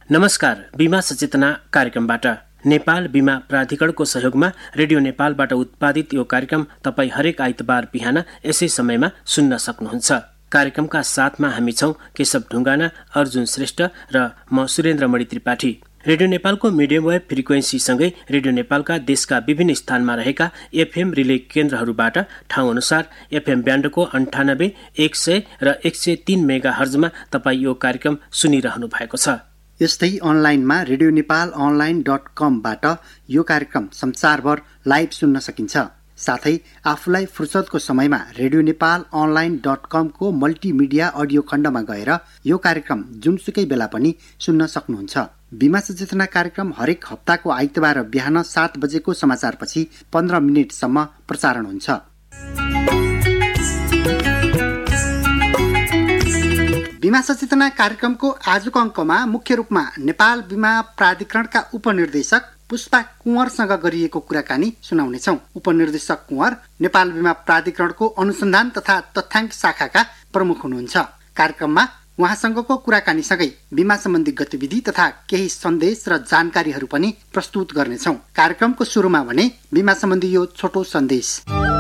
नमस्कार, बीमा सचेतना कार्यक्रमबाट नेपाल बीमा प्राधिकरणको सहयोगमा रेडियो नेपालबाट उत्पादित यो कार्यक्रम तपाईँ हरेक आइतबार बिहान यसै समयमा सुन्न सक्नुहुन्छ। कार्यक्रमका साथमा हामी छौं केशव ढुङ्गाना, अर्जुन श्रेष्ठ र म सुरेन्द्रमणि त्रिपाठी। रेडियो नेपालको मिडियम वेभ फ्रिक्वेन्सीसँगै रेडियो नेपालका देशका विभिन्न स्थानमा रहेका एफएम रिले केन्द्रहरूबाट ठाउँ अनुसार एफएम ब्यान्डको 98, 100 र 103 मेगा हर्जमा तपाईँ यो कार्यक्रम सुनिरहनु भएको छ। यस्तै अनलाइनमा रेडियो नेपाल online.com-बाट यो कार्यक्रम संसारभर लाइभ सुन्न सकिन्छ। साथै आफूलाई फुर्सदको समयमा रेडियो नेपाल online.com को मल्टिमिडिया अडियो खण्डमा गएर यो कार्यक्रम जुनसुकै बेला पनि सुन्न सक्नुहुन्छ। बीमा सचेतना कार्यक्रम हरेक हप्ताको आइतबार बिहान 7 बजेको समाचारपछि 15 मिनेटसम्म प्रसारण हुन्छ। बीमा सचेतना कार्यक्रमको आजको अङ्कमा मुख्य रूपमा नेपाल बीमा प्राधिकरणका उपनिर्देशक पुष्पा कुँवरसँग गरिएको कुराकानी सुनाउनेछौँ। उपनिर्देशक कुँवर नेपाल बीमा प्राधिकरणको अनुसन्धान तथा तथ्याङ्क शाखाका प्रमुख हुनुहुन्छ। कार्यक्रममा उहाँसँगको कुराकानीसँगै बीमा सम्बन्धी गतिविधि तथा केही सन्देश र जानकारीहरू पनि प्रस्तुत गर्नेछौँ। कार्यक्रमको सुरुमा भने बीमा सम्बन्धी यो छोटो सन्देश।